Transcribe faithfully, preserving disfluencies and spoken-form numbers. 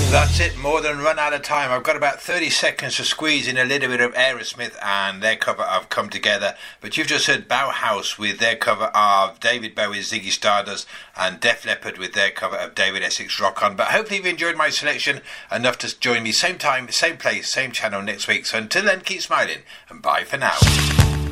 That's it, more than run out of time. I've got about thirty seconds to squeeze in a little bit of Aerosmith and their cover of Come Together. But you've just heard Bauhaus with their cover of David Bowie's Ziggy Stardust and Def Leppard with their cover of David Essex Rock On. But hopefully you've enjoyed my selection enough to join me same time, same place, same channel next week. So until then, keep smiling and bye for now.